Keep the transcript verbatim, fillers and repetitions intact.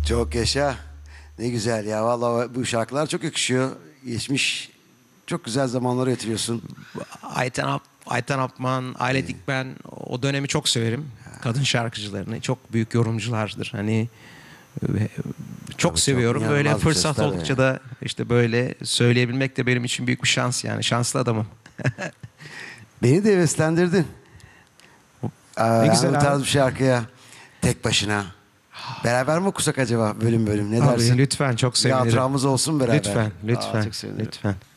Çok yaşa. Ne güzel ya. Vallahi bu şarkılar çok yakışıyor. Geçmiş çok güzel zamanları getiriyorsun. Ayten, Ap Ayten Apman, Aile Dikmen, o dönemi çok severim. Kadın şarkıcılarını. Çok büyük yorumculardır. Hani e, çok Tabii, seviyorum. çok Böyle inanılmaz bir fırsat sesler oldukça yani. da işte böyle söyleyebilmek de benim için büyük bir şans yani. Şanslı adamım. Beni de heveslendirdin. Aa, Ne güzel bu abi. tarz bir şarkıya tek başına. Beraber mi okusak acaba bölüm bölüm? Ne Abi dersin? lütfen, çok Bir sevinirim. hatıramız olsun beraber. Lütfen, Aa, lütfen, çok sevinirim. lütfen.